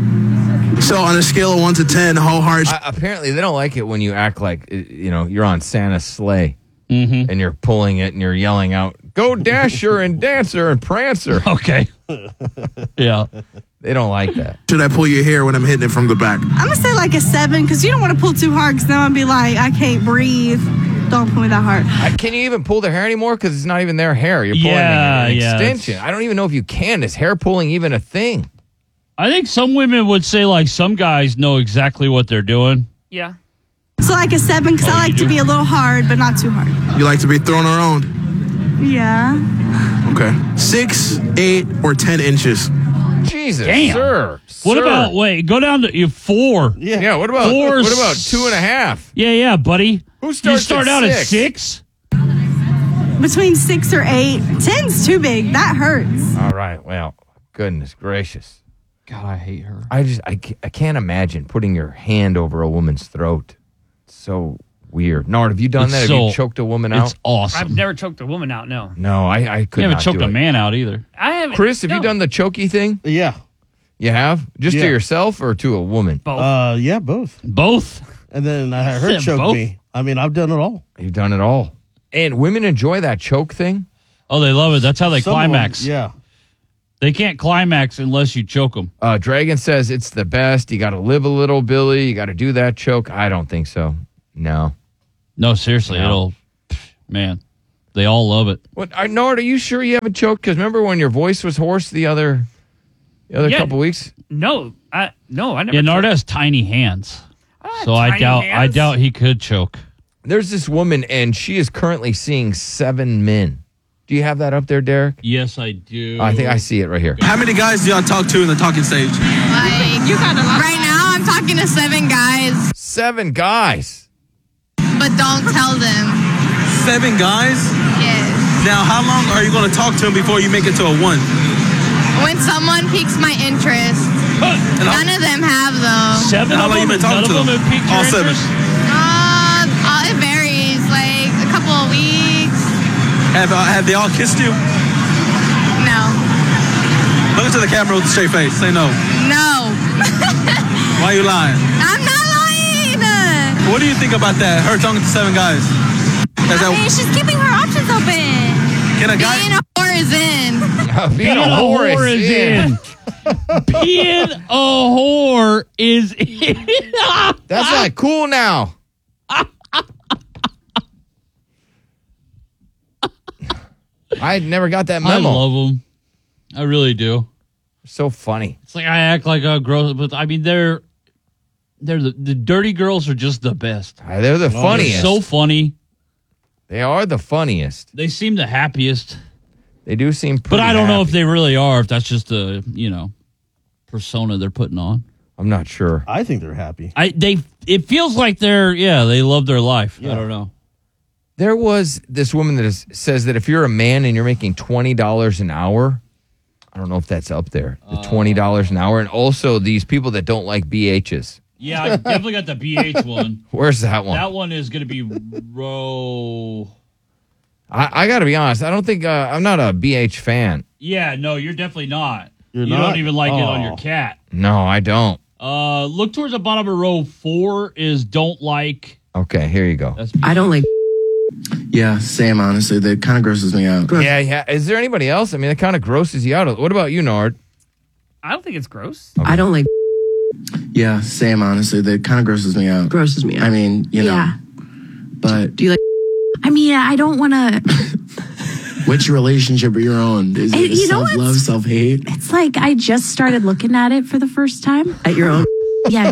it. So on a scale of one to ten, how hard? I, apparently, they don't like it when you act like uh, you know you're on Santa's sleigh Mm-hmm. and you're pulling it and you're yelling out, "Go Dasher and Dancer and Prancer." Okay. Yeah. They don't like that. Should I pull your hair when I'm hitting it from the back? I'm gonna say like a seven because you don't want to pull too hard because then I'll be like, I can't breathe. Don't pull me that hard. I, can you even pull their hair anymore? Because it's not even their hair. You're pulling Yeah, an yeah, extension. I don't even know if you can. Is hair pulling even a thing? I think some women would say like some guys know exactly what they're doing. Yeah. So like a seven because Oh, I you like to do? be a little hard but not too hard. You like to be thrown around? Yeah. Okay. Six, eight, or ten inches. Jesus, Damn. sir. What Sir. about wait? Go down to you four. Yeah. yeah. What about Four, what about two and a half? Yeah, yeah, buddy. Who starts You start at out at six? six. Between six or eight. Ten's too big. That hurts. All right. Well, Goodness gracious. God, I hate her. I just, I, ca- I can't imagine putting your hand over a woman's throat. It's so weird. Nard, have you done It's that? so- have you choked a woman out? It's awesome. I've never choked a woman out, no. No, I, I could You haven't not choked do a it. man out either. I haven't. Chris, have you no. done the chokey thing? Yeah. You have? Just Yeah. to yourself or to a woman? Both. Uh, yeah, both. Both? And then I had her Said choke both? me. I mean, I've done it all. You've done it all. And women enjoy that choke thing? Oh, they love it. That's how they Some of 'em, climax. yeah. They can't climax unless you choke them. Uh, Dragon says it's the best. You got to live a little, Billy. You got to do that choke. I don't think so. No. No, seriously, No. it'll, man, they all love it. What? I, Nard, are you sure you haven't choked? Because remember when your voice was hoarse the other, the other Yeah. couple weeks? No, I no, I never. Yeah, Nard choked. has tiny hands, have so I tiny doubt, I hands. doubt he could choke. There's this woman, and she is currently seeing seven men. Do you have that up there, Derek? Yes, I do. I think I see it right here. How many guys do y'all talk to in the talking stage? Like, you got a lot. Right now, I'm talking to seven guys, Seven guys. but don't tell them. Seven guys? Yes. Now, how long are you going to talk to them before you make it to a one? When someone piques my interest. None of them have, though. Seven How of long you them, been talking none to of them them? have piqued All your seven. interest? Uh, uh, it varies. Like, a couple of weeks. Have, uh, have they all kissed you? No. Look into the camera with a straight face. Say no. No. Why are you lying? I'm not lying. What do you think about that? Her talking to seven guys. Has I that, mean, she's keeping her options open. can a guy... Being a whore is in. Being Being a whore is in. Being a whore is in. That's not cool now. I never got that I memo. love them. I really do. So funny. It's like I act like a gross, but I mean they're they're the, the dirty girls are just the best. Uh, They're the They're funniest. so funny. They are the funniest. They seem the happiest. They do seem pretty But I don't know if happy. they really are. If that's just a you know persona they're putting on. I'm not sure. I think they're happy. I they it feels like they're yeah they love their life. I don't know. There was this woman that is, says that if you're a man and you're making twenty dollars an hour, I don't know if that's up there, the twenty dollars an hour. And also these people that don't like B Hs. Yeah, I definitely got the B H one. Where's that one? That one is going to be row. I, I got to be honest. I don't think uh, I'm not a B H fan. Yeah, no, you're definitely not. You're you not? don't even like it on Oh. your cat. No, I don't. Uh, look towards the bottom of row four is don't like. Okay, here you go. That's I don't like. Yeah, same, honestly. That kind of grosses me out. Yeah, yeah. Is there anybody else? I mean, it kind of grosses you out. What about you, Nard? I don't think it's gross. I don't like. Yeah, same, honestly. That kind of grosses me out. Grosses me out. I mean, you know. Yeah. But. Do you like? I mean, I don't want to. Which relationship are you on? Is it You know self-love, what's- self-hate? It's like I just started looking at it for the first time. At your own? Yeah.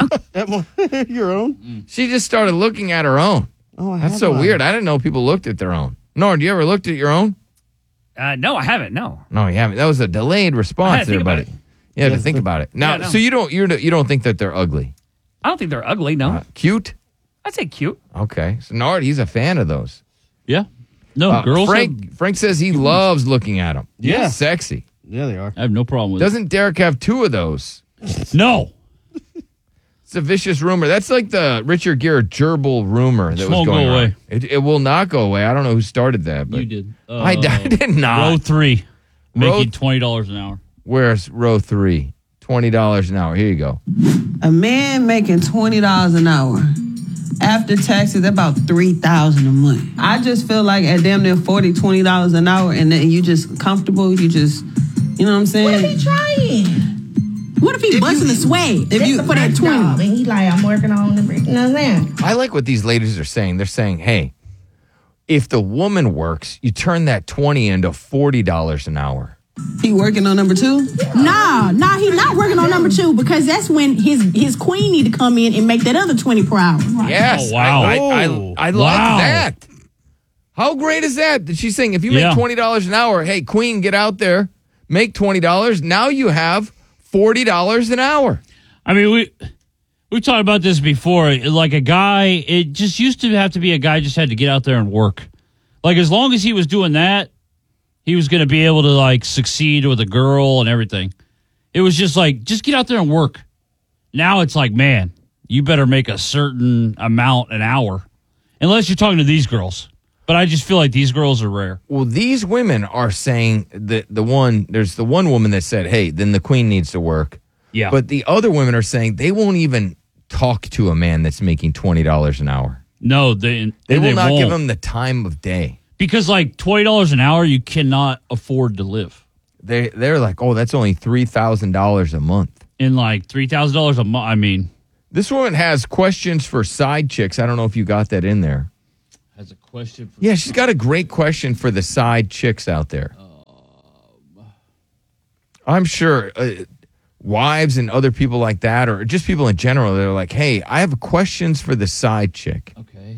Your own? She just started looking at her own. Oh, That's so weird. I didn't know people looked at their own. Nord, you ever looked at your own? Uh, no, I haven't. No. No, you haven't. That was a delayed I response had to there, think buddy. about it. You had to think about it. Now, Yeah, no. so you don't you you don't think that they're ugly? I don't think they're ugly. No. Uh, cute? I'd say cute. Okay. So Nard, he's a fan of those. Yeah. No, Uh, girls. Frank Frank says he loves looking at them. Yeah. Sexy. Yeah, they are. I have no problem with Doesn't Derek have two of those? it. No. It's a vicious rumor. That's like the Richard Gere gerbil rumor that It was won't going go on. away. It, it will not go away. I don't know who started that, but You did. I, Uh, I did not. Row three, Row- making twenty dollars an hour. Where's row three? Twenty dollars an hour. Here you go. A man making twenty dollars an hour after taxes, about three thousand dollars a month. I just feel like at damn near forty dollars, twenty dollars an hour, and then you just comfortable. You just, you know what I'm saying? What if he trying? What if he If busting you- his way? if If you- you for that twenty, and he like, I'm working on the, you know what I'm saying? I like what these ladies are saying. They're saying, hey, if the woman works, you turn that twenty into forty dollars an hour. He working on number two? Nah, nah, he not working on number two because that's when his his queen need to come in and make that other twenty per hour. Yes. Oh, wow. I, I, I, I like Wow. that. How great is that? That she's saying if you Yeah. make twenty dollars an hour, hey, queen, get out there, make twenty dollars. Now you have forty dollars an hour. I mean, we we talked about this before. Like a guy, it just used to have to be a guy just had to get out there and work. Like as long as he was doing that, he was going to be able to like succeed with a girl and everything. It was just like, just get out there and work. Now it's like, man, you better make a certain amount an hour, unless you're talking to these girls. But I just feel like these girls are rare. Well, these women are saying that the one, there's the one woman that said, hey, then the queen needs to work. Yeah. But the other women are saying they won't even talk to a man that's making twenty dollars an hour. No, they They will they not won't. give him the time of day. Because like twenty dollars an hour, you cannot afford to live. They, they're like, oh, that's only three thousand dollars a month. In like three thousand dollars a month, I mean. This woman has questions for side chicks. I don't know if you got that in there. Has a question for Yeah, she's got a great question for the side chicks out there. Um, I'm sure uh, wives and other people like that, or just people in general, they're like, hey, I have questions for the side chick. Okay.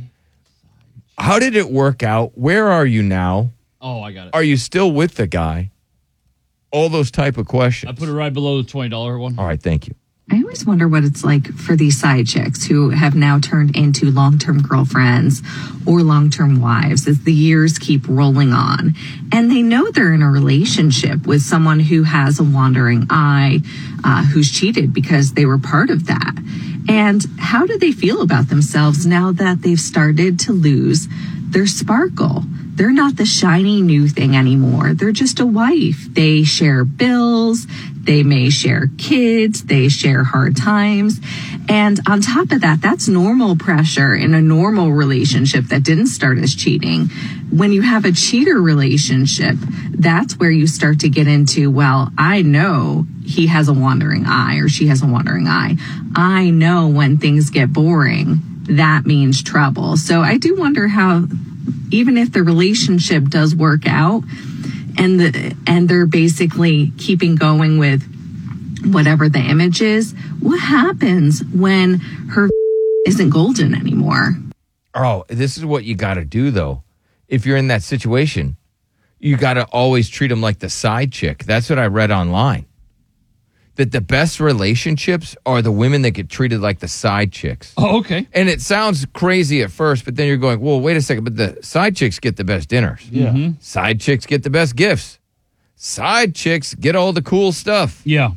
How did it work out? Where are you now? Oh, I got it. Are you still with the guy? All those type of questions. I put it right below the twenty dollars one. All right, thank you. I always wonder what it's like for these side chicks who have now turned into long-term girlfriends or long-term wives as the years keep rolling on. And they know they're in a relationship with someone who has a wandering eye, uh, who's cheated because they were part of that. And how do they feel about themselves now that they've started to lose their sparkle? They're not the shiny new thing anymore. They're just a wife. They share bills. They may share kids. They share hard times. And on top of that, that's normal pressure in a normal relationship that didn't start as cheating. When you have a cheater relationship, that's where you start to get into, well, I know he has a wandering eye or she has a wandering eye. I know when things get boring, that means trouble. So I do wonder how, even if the relationship does work out and the and they're basically keeping going with whatever the image is, what happens when her isn't golden anymore? Oh, this is what you got to do, though. If you're in that situation, you got to always treat them like the side chick. That's what I read online. That the best relationships are the women that get treated like the side chicks. Oh, okay. And it sounds crazy at first, but then you're going, well, wait a second, but the side chicks get the best dinners. Yeah. Mhm. Side chicks get the best gifts. Side chicks get all the cool stuff. Yeah.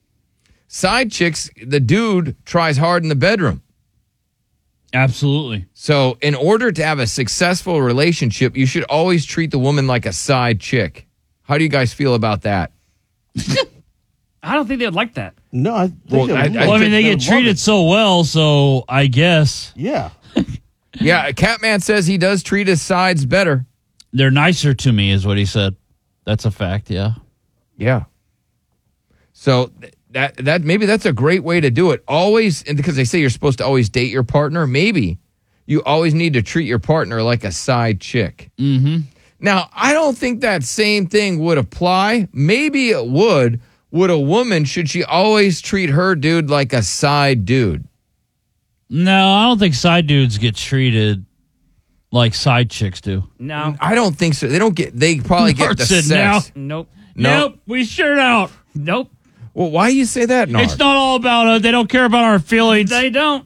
Side chicks, the dude tries hard in the bedroom. Absolutely. So in order to have a successful relationship, you should always treat the woman like a side chick. How do you guys feel about that? I don't think they'd like that. No, I think Well, they I- would I Well, I mean, they love get it. treated so well, so I guess Yeah. Yeah, Catman says he does treat his sides better. they're nicer to me, is what he said. That's a fact, yeah. Yeah. So th- that that maybe that's a great way to do it. Always, and because they say you're supposed to always date your partner, maybe you always need to treat your partner like a side chick. Mm-hmm. Now, I don't think that same thing would apply. Maybe it would. Would a woman, should she always treat her dude like a side dude? No, I don't think side dudes get treated like side chicks do. No. I don't think so. They don't get, they probably get Mark the said sex. no. Nope. No. Nope, we sure don't. Nope. Well, why do you say that, Nard? It's not all about us. They don't care about our feelings. They don't.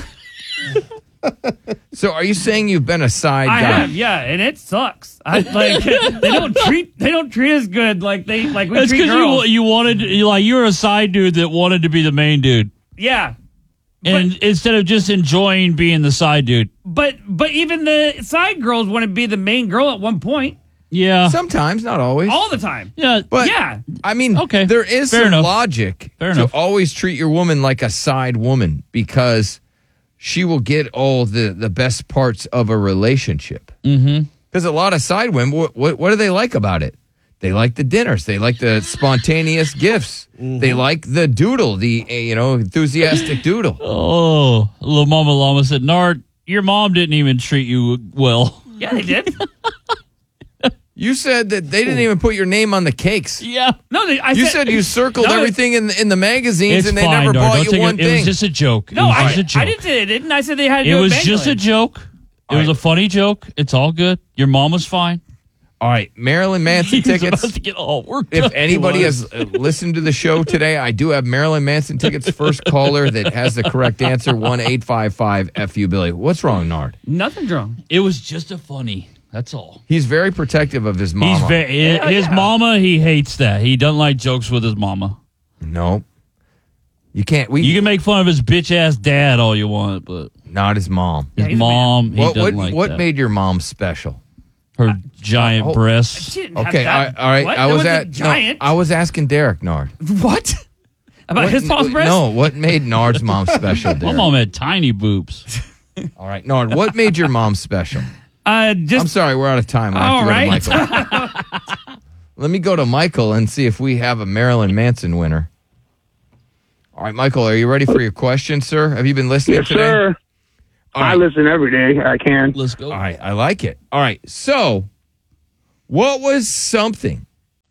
So are you saying you've been a side I guy? have, yeah, and it sucks. I like they don't treat they don't treat us good like they like we It's treat because girls. you, you wanted, you like, you're a side dude that wanted to be the main dude. yeah, And instead of just enjoying being the side dude. but but even the side girls want to be the main girl at one point, Yeah. Sometimes, not always. all the time. Yeah. But yeah, I mean, Okay, there is fair some enough. logic Fair to enough. always treat your woman like a side woman because she will get all the, the best parts of a relationship. Mm-hmm. Because a lot of side women, what, what, what do they like about it? They like the dinners. They like the spontaneous gifts. They like the doodle, the uh, you know enthusiastic doodle. Oh, little Mama Llama said, Nard, your mom didn't even treat you well. yeah, they did. You said that they didn't even put your name on the cakes. Yeah. No, they, I You said, said you circled No, everything in the, in the magazines It's and they fine, never Nard. bought Don't you take one it. It thing. was just a joke. No, it was I, just a joke. I didn't say they didn't. I said they had to It do was it just a manually. joke. It was a funny joke. It's all good. Your mom was fine. All right, Marilyn Manson He was tickets. about to get all worked If up. anybody He was. has uh, listened to the show today, I do have Marilyn Manson tickets. First caller that has the correct answer, one eight five five F U Billy. What's wrong, Nard? Nothing's wrong. It was just a funny. That's all. He's very protective of his mama. He's very, Hell his yeah. mama, he hates that. He doesn't like jokes with his mama. No. You can't. We You can make fun of his bitch ass dad all you want, but not his mom. his he's a mom, he What doesn't what, like what that. made your mom special? Her giant oh, breasts. She didn't have Okay, that- all right. All right. What? I That was wasn't at no, giant. I was asking Derek Nard. What? About What- his mom's breast? No, what made Nard's mom special? My Derek? mom had tiny boobs. All right, Nard. What made your mom special? Uh, just I'm sorry, we're out of time. I have all to go right. to Michael. Let me go to Michael and see if we have a Marilyn Manson winner. All right, Michael, are you ready for your question, sir? Have you been listening Yes, today? sir. All I right. listen every day. I can. Let's go. All right, I like it. All right, so what was something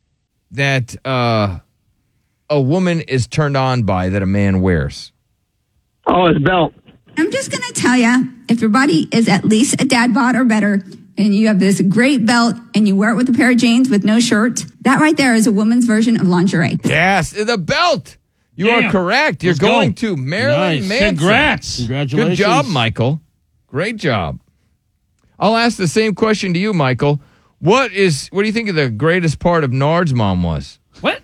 that uh, a woman is turned on by that a man wears? Oh, his belt. I'm just going to tell you, if your body is at least a dad bod or better, and you have this great belt and you wear it with a pair of jeans with no shirt, that right there is a woman's version of lingerie. Yes, the belt. You Damn. are correct. You're Let's go. going to Marilyn Nice. Manson. Congrats. Congratulations. Good job, Michael. Great job. I'll ask the same question to you, Michael. What is? What do you think of the greatest part of Nard's mom was? What?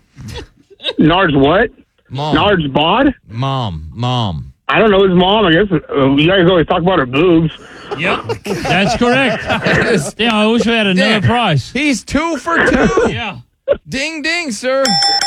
Nard's what? Mom. Nard's bod? Mom. Mom. I don't know his mom. I guess uh, you guys always talk about her boobs. Yep. That's correct. Damn, I wish we had another Damn. prize. He's two for two. Yeah. Ding, ding, sir.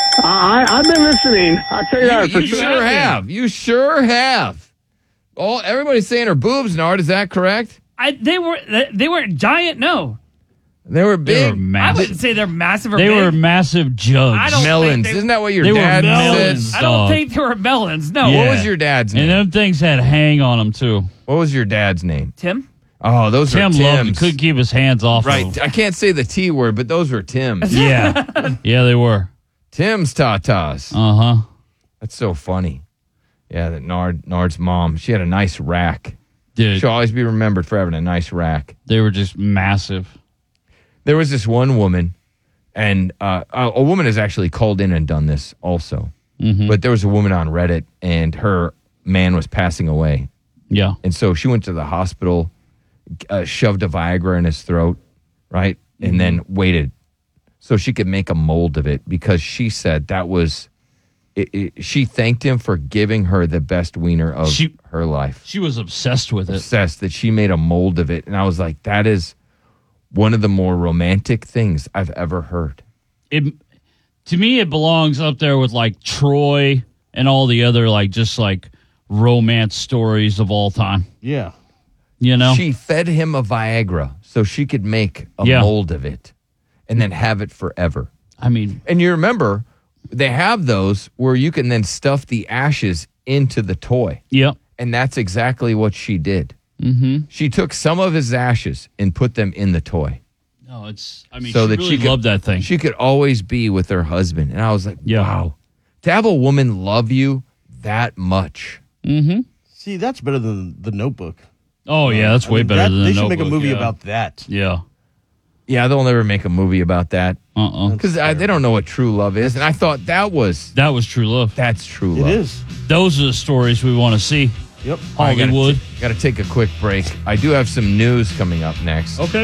I, I've been listening. I tell you, You, that for you sure. sure have. You sure have. All everybody's saying her boobs, Nard. Is that correct? I, they were they weren't giant. No, They were They were big. I massive. wouldn't say they're massive or They big. were massive jugs. I don't melons. think they- Isn't that what your They were dad melons. said? I don't dog. think they were melons. No. Yeah. What was your dad's name? And them things had hang on them, too. What was your dad's name? Tim. Oh, those Tim are loved him. Tim's. Couldn't keep his hands off Right. of them. I can't say the T word, but those were Tim's. Yeah. Yeah, they were. Tim's tatas. Uh-huh. That's so funny. Yeah, that Nard Nard's mom. She had a nice rack. Dude, She'll always be remembered for having a nice rack. they were just massive. There was this one woman, and uh, a, a woman has actually called in and done this also. Mm-hmm. But there was a woman on Reddit, and her man was passing away. Yeah. And so she went to the hospital, uh, shoved a Viagra in his throat, right? And Mm-hmm. then waited so she could make a mold of it because she said that was, it, it, she thanked him for giving her the best wiener of She- her life. She was obsessed with it. Obsessed that she made a mold of it. And I was like, that is one of the more romantic things I've ever heard. It to me, it belongs up there with like Troy and all the other like just like romance stories of all time. Yeah. You know? She fed him a Viagra so she could make a Yeah. mold of it and then have it forever. I mean, and you remember they have those where you can then stuff the ashes into the toy. Yep. And that's exactly what she did. Mm-hmm. She took some of his ashes and put them in the toy. No, it's. I mean, so she that really she could, loved that thing. She could always be with her husband. And I was like, wow, to have a woman love you that much. Mm-hmm. See, that's better than The Notebook. Oh yeah, that's I way mean, better that- than they the should make a Notebook, movie yeah. about that. Yeah. Yeah, they'll never make a movie about that. Uh-uh. Because they don't know what true love is. And I thought that was... That was true love. That's true It love. is. Those are the stories we want to see. Yep. Hollywood. Got to take a quick break. I do have some news coming up next. Okay.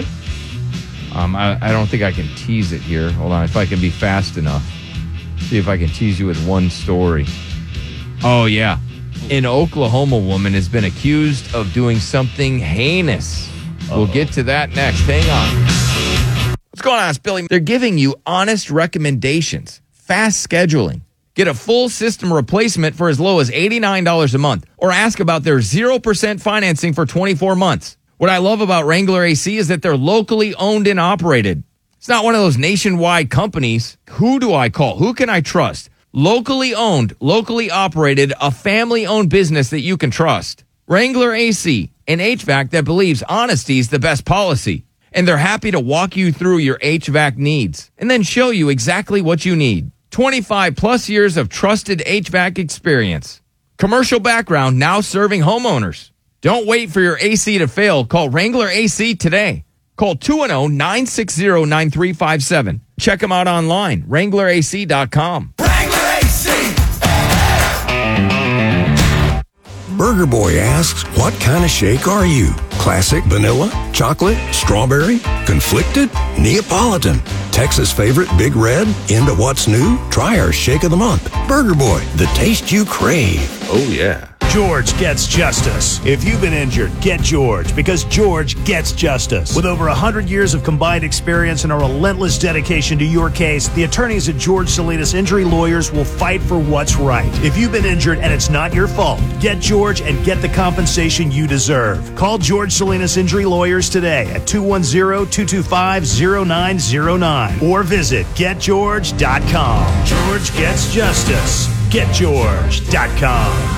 Um, I, I don't think I can tease it here. Hold on, if I can be fast enough. See if I can tease you with one story. Oh, yeah. An Oklahoma woman has been accused of doing something heinous. Uh-oh. We'll get to that next. Hang on. What's going on, it's Billy? They're giving you honest recommendations, fast scheduling. Get a full system replacement for as low as eighty-nine dollars a month, or ask about their zero percent financing for twenty-four months. What I love about Wrangler A C is that they're locally owned and operated. It's not one of those nationwide companies. Who do I call? Who can I trust? Locally owned, locally operated, a family-owned business that you can trust. Wrangler A C, an H V A C that believes honesty is the best policy. And they're happy to walk you through your H V A C needs and then show you exactly what you need. twenty-five plus years of trusted H V A C experience. Commercial background, now serving homeowners. Don't wait for your A C to fail. Call Wrangler A C today. Call two one zero, nine six zero, nine three five seven. Check them out online, wrangler A C dot com. Burger Boy asks, what kind of shake are you? Classic, vanilla, chocolate, strawberry, conflicted, Neapolitan. Texas favorite, Big Red. Into what's new? Try our Shake of the Month. Burger Boy, the taste you crave. Oh, yeah. George gets justice. If you've been injured, get George, because George gets justice. With over one hundred years of combined experience and a relentless dedication to your case, the attorneys at George Salinas Injury Lawyers will fight for what's right. If you've been injured and it's not your fault, get George and get the compensation you deserve. Call George Salinas Injury Lawyers today at two one zero, two two five, zero nine zero nine or visit get george dot com. George gets justice. get george dot com.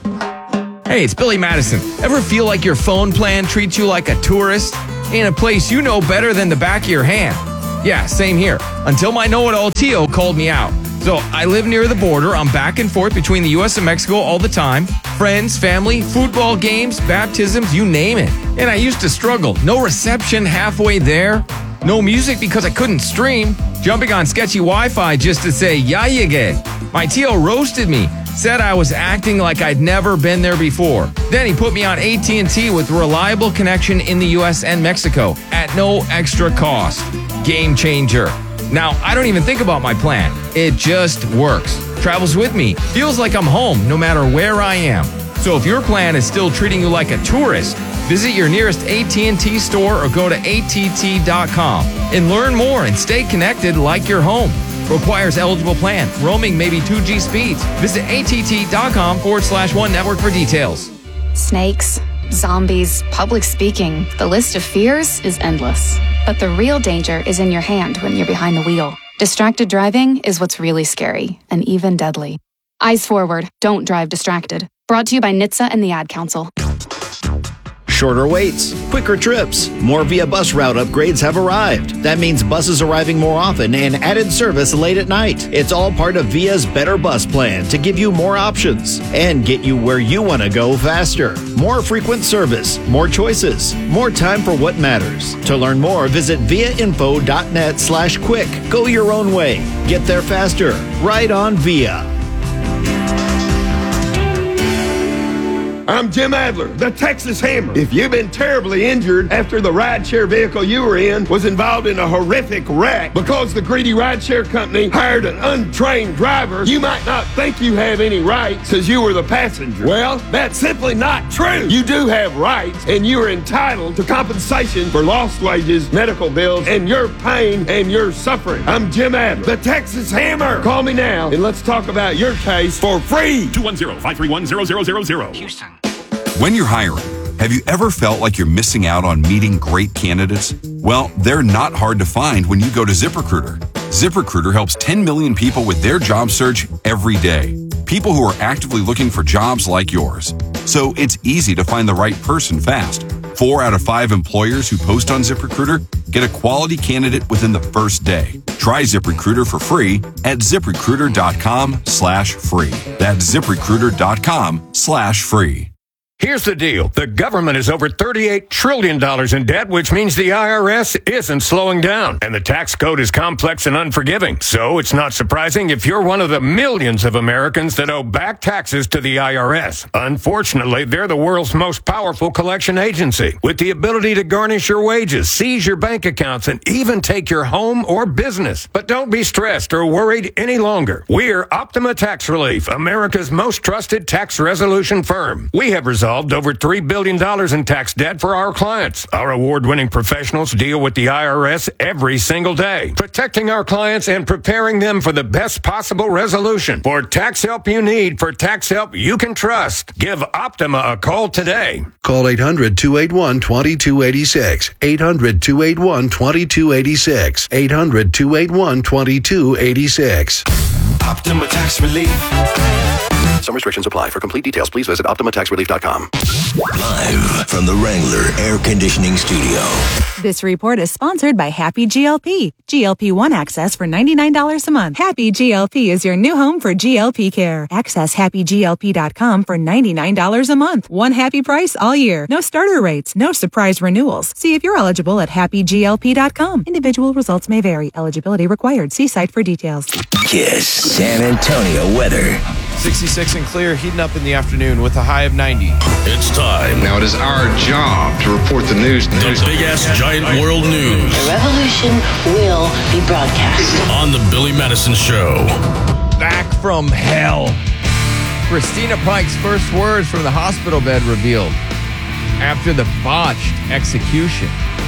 Hey, it's Billy Madison. Ever feel like your phone plan treats you like a tourist in a place you know better than the back of your hand? Yeah, same here. Until my know-it-all Tio called me out. So I live near the border. I'm back and forth between the U S and Mexico all the time. Friends, family, football games, baptisms, you name it. And I used to struggle. No reception halfway there. No music because I couldn't stream. Jumping on sketchy Wi-Fi just to say, ya llegué. My Tio roasted me. Said I was acting like I'd never been there before. Then he put me on A T and T with reliable connection in the U S and Mexico at no extra cost. Game changer. Now, I don't even think about my plan. It just works. Travels with me. Feels like I'm home no matter where I am. So if your plan is still treating you like a tourist, visit your nearest A T and T store or go to A T T dot com and learn more and stay connected like you're home. Requires eligible plan. Roaming may be two G speeds. Visit A T T dot com forward slash one network for details. Snakes, zombies, public speaking. The list of fears is endless. But the real danger is in your hand when you're behind the wheel. Distracted driving is what's really scary and even deadly. Eyes forward. Don't drive distracted. Brought to you by N H T S A and the Ad Council. Shorter waits, quicker trips, more Via Bus route upgrades have arrived. That means buses arriving more often and added service late at night. It's all part of Via's Better Bus plan to give you more options and get you where you want to go faster. More frequent service, more choices, more time for what matters. To learn more, visit viainfo.net slash quick. Go your own way. Get there faster. Ride on Via. I'm Jim Adler, the Texas Hammer. If you've been terribly injured after the rideshare vehicle you were in was involved in a horrific wreck because the greedy rideshare company hired an untrained driver, you might not think you have any rights because you were the passenger. Well, that's simply not true. You do have rights, and you are entitled to compensation for lost wages, medical bills, and your pain and your suffering. I'm Jim Adler, the Texas Hammer. Call me now, and let's talk about your case for free. two one zero, five three one, zero zero zero zero. Houston. When you're hiring, have you ever felt like you're missing out on meeting great candidates? Well, they're not hard to find when you go to ZipRecruiter. ZipRecruiter helps ten million people with their job search every day. People who are actively looking for jobs like yours. So it's easy to find the right person fast. Four out of five employers who post on ZipRecruiter get a quality candidate within the first day. Try ZipRecruiter for free at ZipRecruiter.com slash free. That's ZipRecruiter.com slash free. Here's the deal. The government is over thirty-eight trillion dollars in debt, which means the I R S isn't slowing down. And the tax code is complex and unforgiving. So it's not surprising if you're one of the millions of Americans that owe back taxes to the I R S. Unfortunately, they're the world's most powerful collection agency, with the ability to garnish your wages, seize your bank accounts, and even take your home or business. But don't be stressed or worried any longer. We're Optima Tax Relief, America's most trusted tax resolution firm. We have resolved over three billion dollars in tax debt for our clients. Our award-winning professionals deal with the I R S every single day, protecting our clients and preparing them for the best possible resolution. For tax help you need, for tax help you can trust, give Optima a call today. Call eight hundred, two eight one, two two eight six. eight hundred, two eight one, two two eight six. eight hundred, two eight one, two two eight six. Optima Tax Relief. Some restrictions apply. For complete details, please visit Optima Tax Relief dot com. Live from the Wrangler Air Conditioning Studio. This report is sponsored by Happy G L P. G L P one access for ninety-nine dollars a month. Happy G L P is your new home for G L P care. Access happy G L P dot com for ninety-nine dollars a month. One happy price all year. No starter rates. No surprise renewals. See if you're eligible at happy G L P dot com. Individual results may vary. Eligibility required. See site for details. Kiss San Antonio weather. sixty-six and clear, heating up in the afternoon with a high of ninety. It's time. Now it is our job to report the news. The news. big-ass giant world news. The revolution will be broadcast. On the Billy Madison Show. Back from hell. Christina Pike's first words from the hospital bed revealed after the botched execution.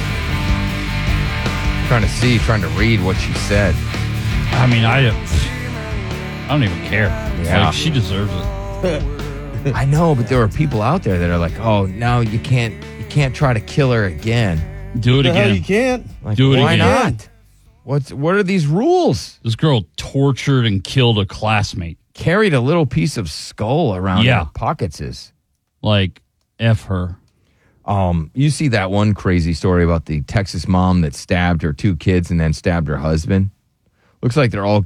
Trying to see, trying to read what she said. I mean, I I don't even care. Yeah. Like, she deserves it. I know, but there are people out there that are like, "Oh, no, you can't, you can't try to kill her again. Do it the again. Hell you can't. Like, Do it why again. not? What's what are these rules? This girl tortured and killed a classmate. Carried a little piece of skull around Yeah. her pockets. Is Like, F her. um, you see that one crazy story about the Texas mom that stabbed her two kids and then stabbed her husband? Looks like they're all